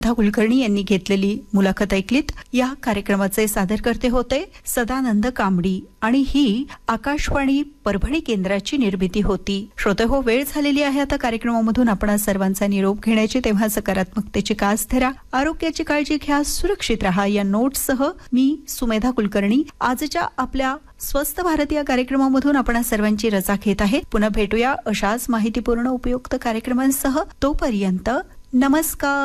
कुलकर्णी यांनी घेतलेली मुलाखत ऐकलीत. या कार्यक्रमाचे सादरकर्ते होते सदानंद कांबडी आणि ही आकाशवाणी परभणी केंद्राची निर्मिती होती. श्रोते हो, वेळ झालेली आहे आता कार्यक्रमामधून आपण सर्वांचा निरोप घेण्याची. तेव्हा सकारात्मकतेची कास धरा, आरोग्याची काळजी घ्या, सुरक्षित राहा या नोट्ससह मी सुमेधा कुलकर्णी आजच्या आपल्या स्वस्थ भारत या कार्यक्रमामधून आपण सर्वांची रजा घेत आहे. पुन्हा भेटूया अशाच माहितीपूर्ण उपयुक्त कार्यक्रमांसह. तोपर्यंत नमस्कार.